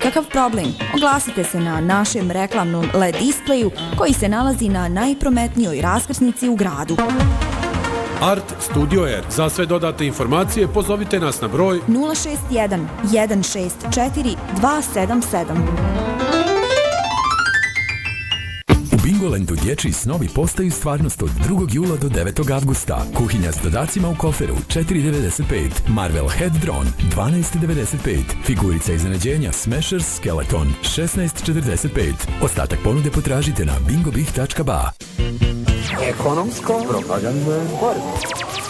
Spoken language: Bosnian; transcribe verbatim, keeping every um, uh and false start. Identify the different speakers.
Speaker 1: nikakav problem. Oglasite se na našem reklamnom L E D displeju koji se nalazi na najprometnijoj raskrsnici u gradu.
Speaker 2: Art Studio Air. Za sve dodatne informacije pozovite nas na broj
Speaker 1: nula šest jedan, jedan šest četiri, dva sedam sedam.
Speaker 3: Bingolandu dječji snovi postaju stvarnost od drugog jula do devetog avgusta. Kuhinja s dodacima u koferu četiri devedeset pet. Marvel Head Drone dvanaest devedeset pet. Figurica iznenađenja Smashers Skeleton šesnaest četrdeset pet. Ostatak ponude potražite na bingobih tačka ba.
Speaker 4: Ekonomsko propagandna borba.